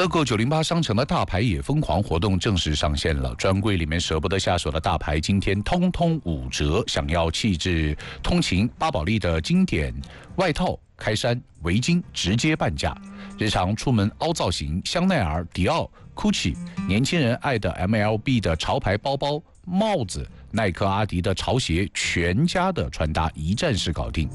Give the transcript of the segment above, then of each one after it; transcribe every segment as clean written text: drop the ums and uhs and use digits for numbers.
乐购908商城的大牌也疯狂活动正式上线了，专柜里面舍不得下手的大牌今天通通5折，想要气质通勤巴宝莉的经典外套、开衫、围巾直接半价，日常出门凹造型香奈儿、迪奥、GUCCI， 年轻人爱的 MLB 的潮牌包包、帽子、耐克、阿迪的潮鞋，全家的穿搭一站式搞定。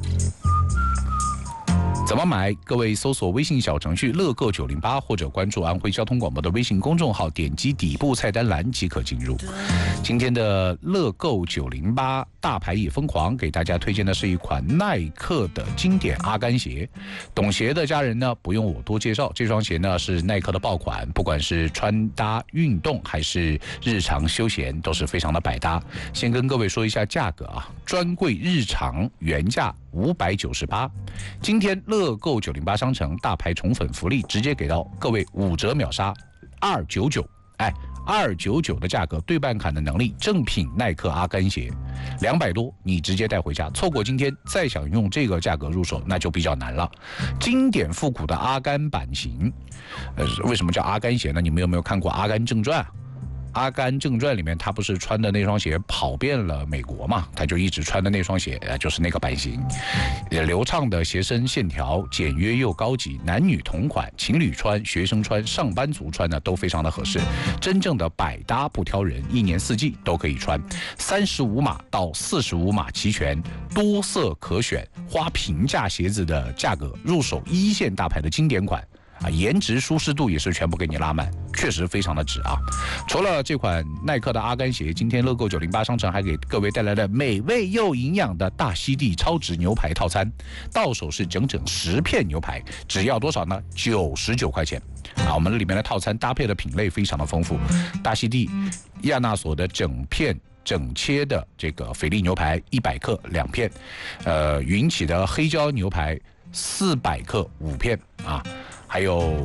怎么买？各位搜索微信小程序乐购908，或者关注安徽交通广播的微信公众号，点击底部菜单栏即可进入。今天的乐购908大牌也疯狂，给大家推荐的是一款耐克的经典阿甘鞋。懂鞋的家人呢，不用我多介绍，这双鞋呢是耐克的爆款，不管是穿搭运动还是日常休闲，都是非常的百搭。先跟各位说一下价格啊，专柜日常原价598，今天乐购908商城大牌宠粉福利，直接给到各位5折秒杀299，哎，299的价格，对半砍的能力，正品耐克阿甘鞋，200多你直接带回家。错过今天再想用这个价格入手，那就比较难了。经典复古的阿甘版型，为什么叫阿甘鞋呢？你们有没有看过《阿甘正传》？《阿甘正传》里面，他不是穿的那双鞋跑遍了美国嘛？他就一直穿的那双鞋，就是那个版型，流畅的鞋身线条，简约又高级，男女同款，情侣穿、学生穿、上班族穿呢都非常的合适，真正的百搭不挑人，一年四季都可以穿。35码到45码齐全，多色可选，花平价鞋子的价格入手一线大牌的经典款。颜值舒适度也是全部给你拉满，确实非常的值啊！除了这款耐克的阿甘鞋，今天乐购908商城还给各位带来了美味又营养的大溪地超值牛排套餐，到手是整整10片牛排，只要多少呢？99块钱啊！我们里面的套餐搭配的品类非常的丰富，大溪地亚纳索的整片整切的这个菲力牛排100克2片，云起的黑椒牛排400克5片啊。还有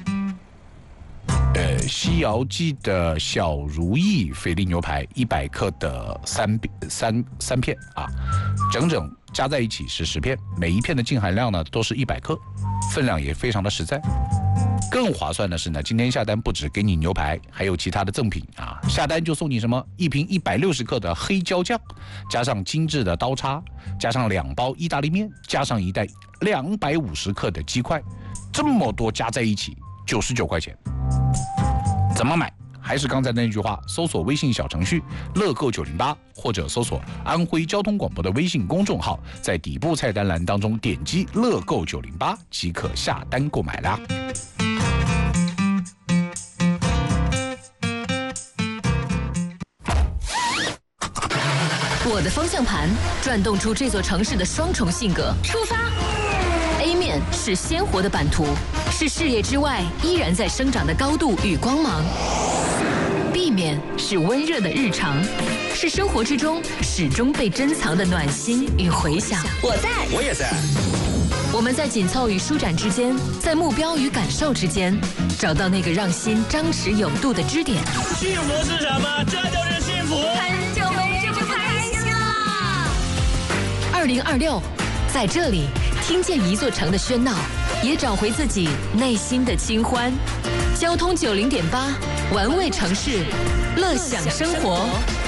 西瑶记的小如意菲力牛排100克的三片啊，整整加在一起是10片，每一片的净含量呢都是100克，分量也非常的实在。更划算的是呢，今天下单不只给你牛排，还有其他的赠品啊！下单就送你什么？1瓶160克的黑椒酱，加上精致的刀叉，加上2包意大利面，加上1袋250克的鸡块，这么多加在一起99块钱。怎么买？还是刚才那句话，搜索微信小程序乐购908，或者搜索安徽交通广播的微信公众号，在底部菜单栏当中点击乐购908即可下单购买啦。 我的方向盘转动出这座城市的双重性格。出发 ！A 面是鲜活的版图，是事业之外依然在生长的高度与光芒。B 面是温热的日常，是生活之中始终被珍藏的暖心与回响。 我在， 我也在。 我们在紧凑与舒展之间，在目标与感受之间，找到那个让心张弛有度的支点。 幸福是什么？这就是幸福。 很久没这么开心了。 2026，在这里听见一座城的喧闹，也找回自己内心的清欢。交通90.8，玩味城市，乐享生活。